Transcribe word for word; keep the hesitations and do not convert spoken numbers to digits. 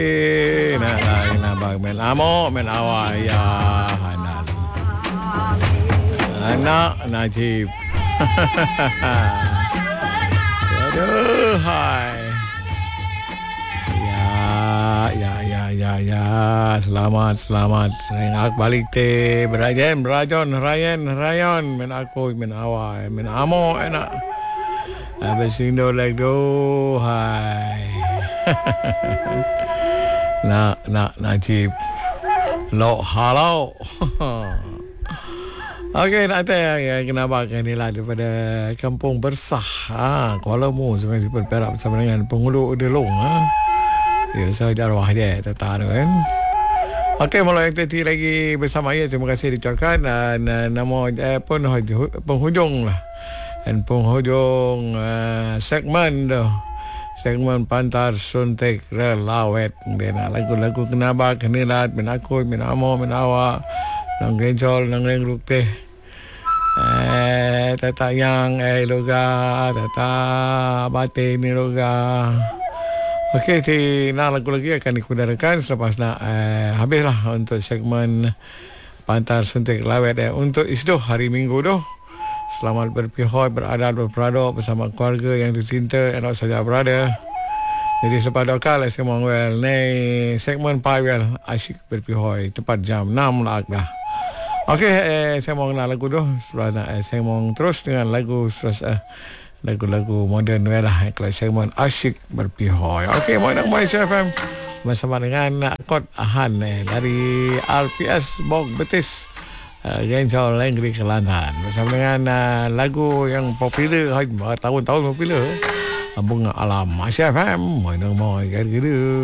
nak lain abang men amo men awak ya hanal anak Najib. Aduh hai ya ya ya ya ya selamat selamat ak balik te berajan berajon rayan rayon men aku men awak men amo enak abesindo like do hai. Nak nak Najib lo halau. Okey, nak tanya ya, kenapa ni lah daripada Kampung Bersah ha, Kuala Mu, Sungai Siput Perak bersama dengan Penghulu Delong ha. Ya, saya jarwah dia tata tu kan. Okey, malam yang tadi lagi bersama saya, terima kasih diucapkan dan uh, nama eh, pun penghujung lah. Dan penghujung uh, segmen tu. Segmen Pantar Suntik Relawet. Dia nak lagu-lagu kenapa kenilat min aku min amo min awak nang gencol nang reng rukte eh tata yang eh loga tata bate ni loga. Okey, ti nak lagu lagi akan dikudarakan selepas nak eh, habislah untuk segmen Pantar Suntik Relawet eh, untuk isdoh hari Minggu tu. Selamat berpihak, beradab, berperadab bersama keluarga yang tercinta, anak saja berada. Jadi sepada kala saya mau well ni segmen Pawel asyik berpihak tepat jam enam lah dah. Okey, eh, saya mau nak lagu tu. Setelah nak, eh, saya mau terus dengan lagu terus eh, lagu-lagu moden lah. Eh, kalau segmen asyik berpihak. Okey, mau nak Malaysia F M bersama dengan Kod Ahan eh, dari R P S Bog Betis. Uh, Gencol Lengri Kelantan bersama dengan uh, lagu yang popular tahun-tahun popular Bunga Alam Malaysia F M. Mana mau gitu.